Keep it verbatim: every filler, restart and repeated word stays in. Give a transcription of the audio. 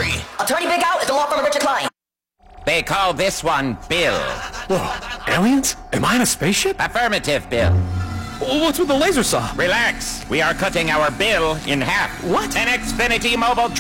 story. Attorney Big Al is the law firm of Richard Klein. They call this one Bill. Whoa, aliens? Am I in a spaceship? Affirmative, Bill. What's with the laser saw? Relax. We are cutting our bill in half. What? An Xfinity mobile